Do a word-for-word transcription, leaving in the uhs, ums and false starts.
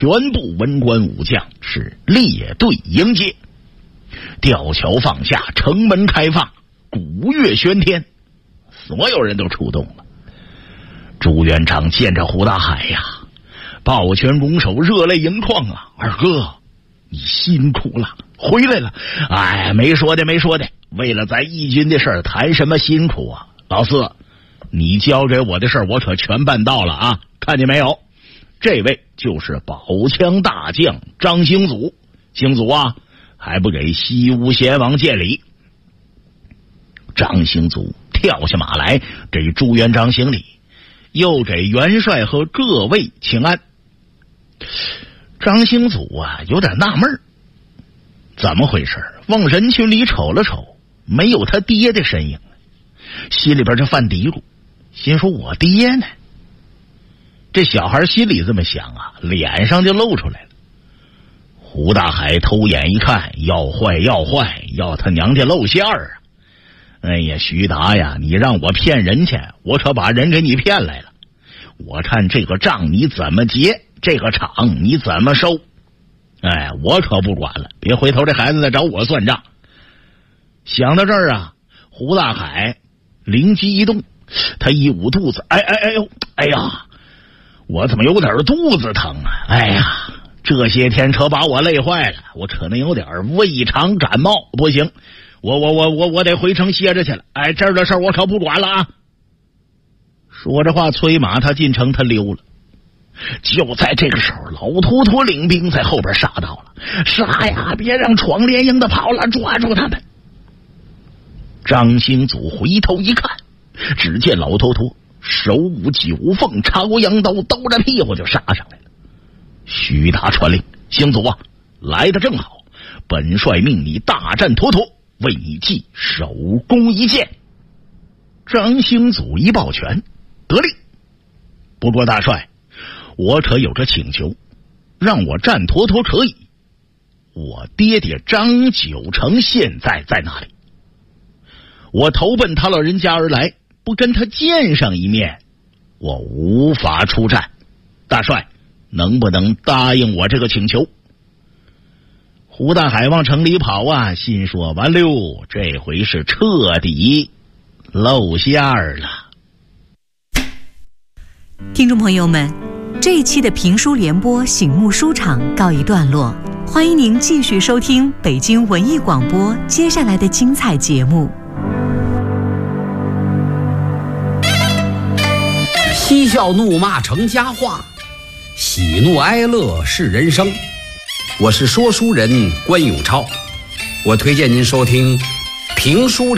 全部文官武将是列队迎接。吊桥放下，城门开放，鼓乐喧天，所有人都出动了。朱元璋见着胡大海呀，抱拳拱手，热泪盈眶啊！二哥，你辛苦了，回来了。哎，没说的没说的，为了咱义军的事儿谈什么辛苦啊？老四，你交给我的事儿我可全办到了啊！看见没有？这位就是宝枪大将张兴祖。兴祖啊，还不给西吴贤王见礼。张兴祖跳下马来，给朱元璋行礼，又给元帅和各位请安。张兴祖啊，有点纳闷，怎么回事？往人群里瞅了瞅，没有他爹的身影，心里边就犯嘀咕，心说我爹呢？这小孩心里这么想啊，脸上就露出来了。胡大海偷眼一看，要坏要坏，要他娘的露馅儿啊！哎呀，徐达呀，你让我骗人去，我可把人给你骗来了。我看这个账你怎么结，这个场你怎么收？哎，我可不管了，别回头这孩子再找我算账。想到这儿啊，胡大海灵机一动，他一捂肚子，哎哎哎呦，哎呀，我怎么有点肚子疼啊？哎呀，这些天可把我累坏了，我可能有点胃肠感冒，不行，我我我我我得回城歇着去了。哎，这儿的事儿我可不管了啊！说着话，催马他进城，他溜了。就在这个时候，老秃秃领兵在后边杀到了，杀呀！别让闯连营的跑了，抓住他们！张兴祖回头一看，只见老秃秃手舞九凤，朝阳刀，兜着屁股就杀上来了。徐达传令，兴祖啊，来得正好，本帅命你大战坨坨，为你记首功一件。张兴祖一抱拳，得令。不过大帅，我可有个请求，让我战坨坨可以，我爹爹张九成现在在哪里？我投奔他老人家而来，不跟他见上一面，我无法出战。大帅能不能答应我这个请求？胡大海往城里跑啊，心说完溜，这回是彻底露馅儿了。 听众朋友们，这一期的评书联播醒目书场告一段落，欢迎您继续收听北京文艺广播接下来的精彩节目。 嬉笑怒骂成佳话，喜怒哀乐是人生。我是说书人关永超，我推荐您收听评书